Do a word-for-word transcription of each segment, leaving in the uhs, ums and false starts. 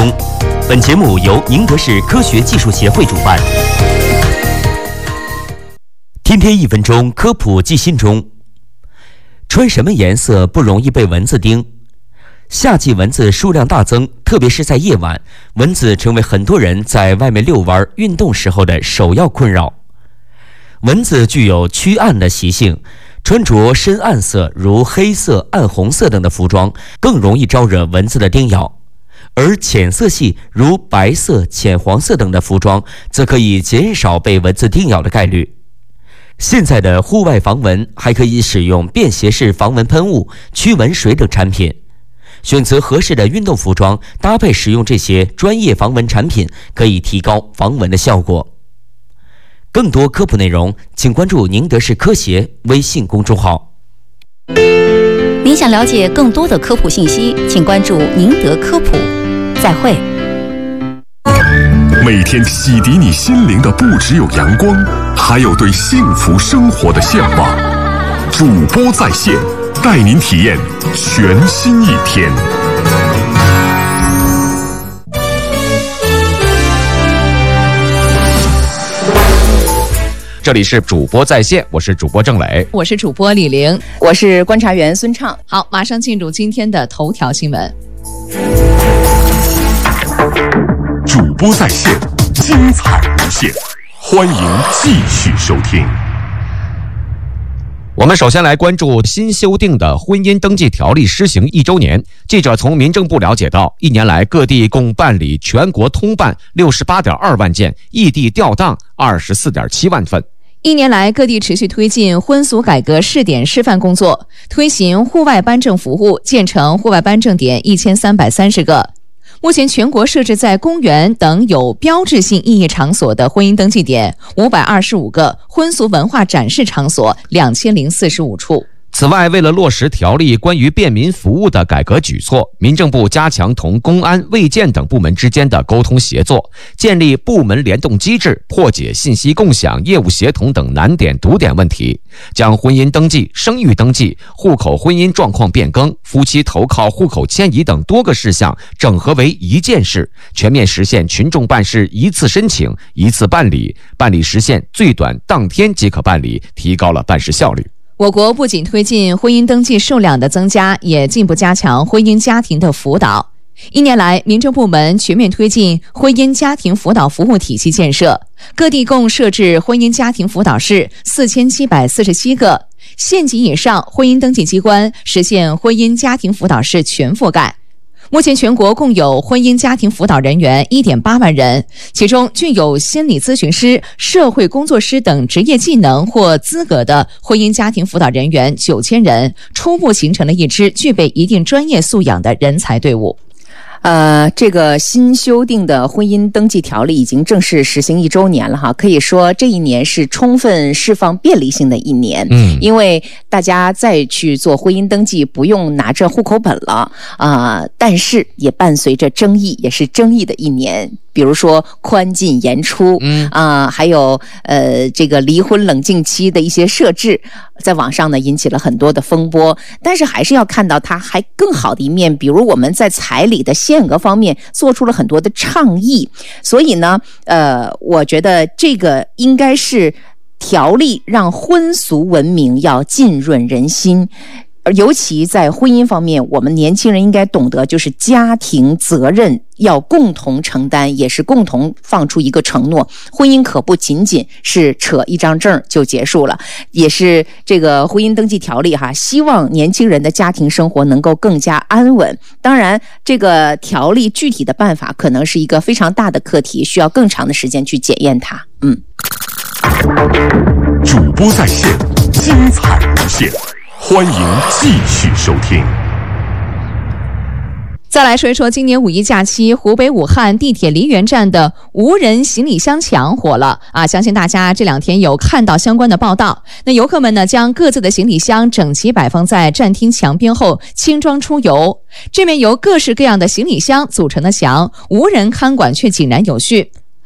中。本节目由宁德市科学技术协会主办。天天一分钟，科普记心中。穿什么颜色不容易被蚊子叮？夏季蚊子数量大增，特别是在夜晚，蚊子成为很多人在外面遛弯、运动时候的首要困扰。蚊子具有驱暗的习性，穿着深暗色如黑色、暗红色等的服装，更容易招惹蚊子的叮咬。而浅色系如白色、浅黄色等的服装，则可以减少被蚊子叮咬的概率。现在的户外防蚊还可以使用便携式防蚊喷雾、驱蚊水等产品。选择合适的运动服装，搭配使用这些专业防蚊产品，可以提高防蚊的效果。更多科普内容，请关注宁德市科协微信公众号。 您想了解更多的科普信息，请关注宁德科普。再会。 每天洗涤你心灵的不只有阳光，还有对幸福生活的向往。主播在线，带您体验全新一天。 这里是主播在线，我是主播郑磊， 我是主播李玲， 我是观察员孙畅。 好，马上进入今天的头条新闻。 主播在线，精彩无限，欢迎继续收听。 我们首先来关注新修订的婚姻登记条例施行一周年。记者从民政部了解到，一年来各地共办理全国通办六十八点二万件，异地调档二十四点七万份。 一年来，各地持续推进婚俗改革试点示范工作，推行户外颁证服务，建成户外颁证点一千三百三十个。目前全国设置在公园等有标志性意义场所的婚姻登记点五百二十五个，婚俗文化展示场所两千零四十五处。 此外，为了落实条例关于便民服务的改革举措，民政部加强同公安、卫健等部门之间的沟通协作，建立部门联动机制，破解信息共享、业务协同等难点堵点问题，将婚姻登记、生育登记、户口婚姻状况变更、夫妻投靠户口迁移等多个事项整合为一件事，全面实现群众办事一次申请、一次办理，办理时限最短当天即可办理，提高了办事效率。 我国不仅推进婚姻登记数量的增加，也进一步加强婚姻家庭的辅导。一年来，民政部门全面推进婚姻家庭辅导服务体系建设，各地共设置婚姻家庭辅导室四千七百四十七个，县级以上婚姻登记机关实现婚姻家庭辅导室全覆盖。目前全国共有婚姻家庭辅导人员 一点八万人，其中具有心理咨询师、社会工作师等职业技能或资格的婚姻家庭辅导人员九千人，初步形成了一支具备一定专业素养的人才队伍。 呃，这个新修订的婚姻登记条例已经正式实行一周年了哈，可以说这一年是充分释放便利性的一年。嗯，因为大家再去做婚姻登记不用拿着户口本了啊、呃，但是也伴随着争议，也是争议的一年。比如说宽进严出，嗯啊、呃，还有呃这个离婚冷静期的一些设置，在网上呢引起了很多的风波。但是还是要看到它还更好的一面，比如我们在彩礼的限额方面做出了很多的倡议。所以呢，呃，我觉得这个应该是条例让婚俗文明要浸润人心。而尤其在婚姻方面，我们年轻人应该懂得，就是家庭责任要共同承担，也是共同放出一个承诺。婚姻可不仅仅是扯一张证就结束了，也是这个婚姻登记条例哈，希望年轻人的家庭生活能够更加安稳。当然，这个条例具体的办法可能是一个非常大的课题，需要更长的时间去检验它。嗯， 主播在线，精彩无限。欢迎继续收听。 再来说一说今年五一假期，湖北武汉地铁梨园站的无人行李箱墙火了啊！相信大家这两天有看到相关的报道。那游客们呢，将各自的行李箱整齐摆放在站厅墙边后轻装出游。这面由各式各样的行李箱组成的墙，无人看管却井然有序。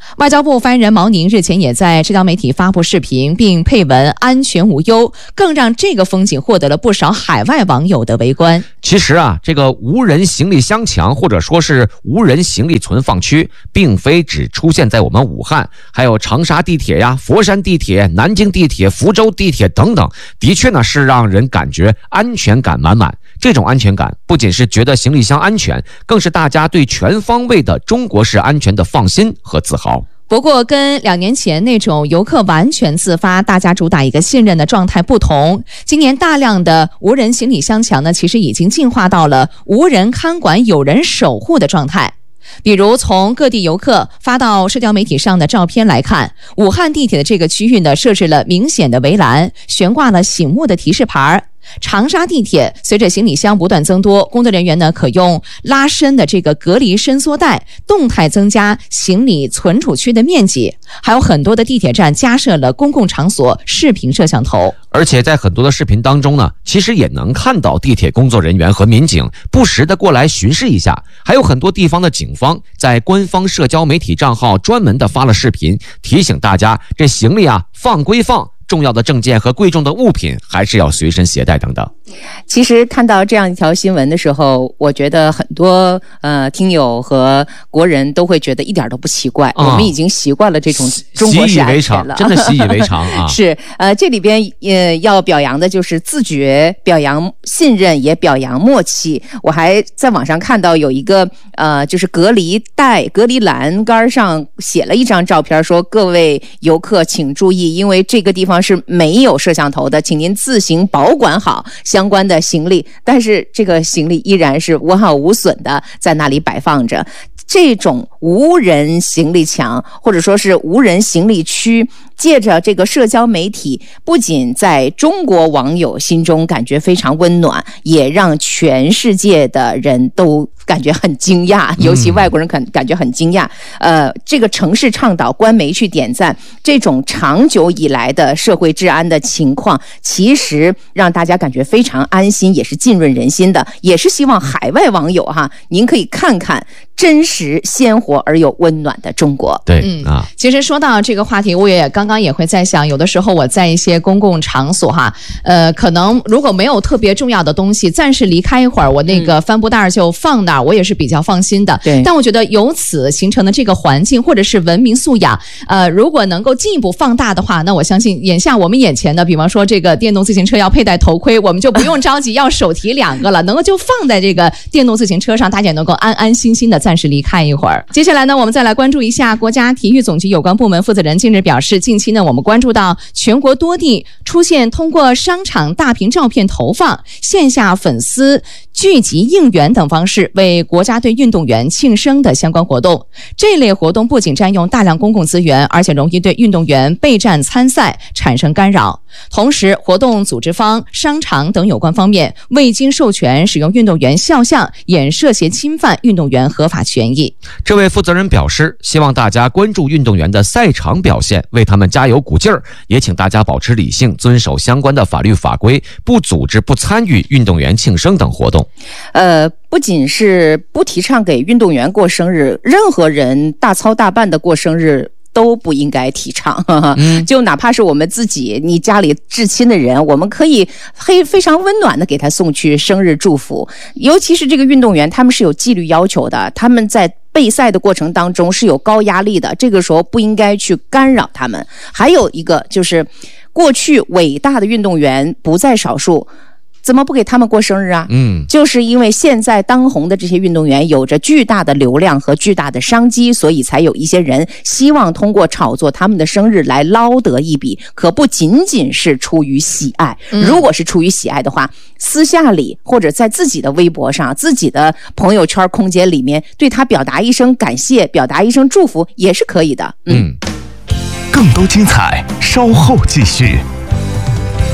外交部发言人毛宁日前也在社交媒体发布视频，并配文安全无忧，更让这个风景获得了不少海外网友的围观。 其实啊，这个无人行李箱墙或者说是无人行李存放区，并非只出现在我们武汉，还有长沙地铁呀、佛山地铁、南京地铁、福州地铁等等，的确呢是让人感觉安全感满满。这种安全感不仅是觉得行李箱安全，更是大家对全方位的中国式安全的放心和自豪。 不过跟两年前那种游客完全自发，大家主打一个信任的状态不同，今年大量的无人行李箱墙呢，其实已经进化到了无人看管、有人守护的状态。比如从各地游客发到社交媒体上的照片来看，武汉地铁的这个区域呢，设置了明显的围栏，悬挂了醒目的提示牌。长沙地铁随着行李箱不断增多，工作人员呢可用拉伸的这个隔离伸缩带，动态增加行李存储区的面积。还有很多的地铁站加设了公共场所视频摄像头。 而且在很多的视频当中呢，其实也能看到地铁工作人员和民警不时的过来巡视一下，还有很多地方的警方在官方社交媒体账号专门的发了视频，提醒大家这行李啊放归放，重要的证件和贵重的物品还是要随身携带等等。 其实看到这样一条新闻的时候，我觉得很多呃听友和国人都会觉得一点都不奇怪，哦、我们已经习惯了这种中国式安全了， 真的习以为常啊。 是呃，这里边呃要表扬的就是自觉，表扬信任，也表扬默契。我还在网上看到有一个呃，就是隔离带、隔离栏杆上写了一张照片，说各位游客请注意，因为这个地方是没有摄像头的，请您自行保管好相关的行李，但是这个行李依然是完好无损的在那里摆放着。这种无人行李墙或者说是无人行李区，借着这个社交媒体，不仅在中国网友心中感觉非常温暖，也让全世界的人都感觉很惊讶，尤其外国人感感觉很惊讶。呃，这个城市倡导，官媒去点赞，这种长久以来的社会治安的情况，其实让大家感觉非常安心，也是浸润人心的，也是希望海外网友哈，您可以看看真实、鲜活而又温暖的中国。 对，嗯啊， 其实说到这个话题，我也刚刚也会在想，有的时候我在一些公共场所哈，呃，可能如果没有特别重要的东西，暂时离开一会儿，我那个帆布袋就放那儿，我也是比较放心的。 对， 但我觉得由此形成的这个环境或者是文明素养，呃，如果能够进一步放大的话，那我相信眼下我们眼前的，比方说这个电动自行车要佩戴头盔，我们就不用着急要手提两个了，能够就放在这个电动自行车上，大家也能够安安心心的暂时离开一会儿。接下来呢，我们再来关注一下国家体育总局有关部门负责人近日表示，近期呢，我们关注到全国多地出现通过商场大屏照片投放、线下粉丝聚集应援等方式为国家队运动员庆生的相关活动。这类活动不仅占用大量公共资源，而且容易对运动员备战参赛产生干扰。同时，活动组织方、商场等有关方面未经授权使用运动员肖像，也涉嫌侵犯运动员合法权益。 这位负责人表示，希望大家关注运动员的赛场表现，为他们加油鼓劲儿，也请大家保持理性，遵守相关的法律法规，不组织、不参与运动员庆生等活动。 呃，不仅是不提倡给运动员过生日，任何人大操大办的过生日都不应该提倡，嗯、就哪怕是我们自己，你家里至亲的人，我们可以非非常温暖的给他送去生日祝福。尤其是这个运动员，他们是有纪律要求的，他们在备赛的过程当中是有高压力的，这个时候不应该去干扰他们。还有一个就是，过去伟大的运动员不在少数。怎么不给他们过生日啊？嗯，就是因为现在当红的这些运动员有着巨大的流量和巨大的商机，所以才有一些人希望通过炒作他们的生日来捞得一笔，可不仅仅是出于喜爱。如果是出于喜爱的话，私下里或者在自己的微博上、自己的朋友圈空间里面对他表达一声感谢，表达一声祝福也是可以的。嗯， 更多精彩稍后继续。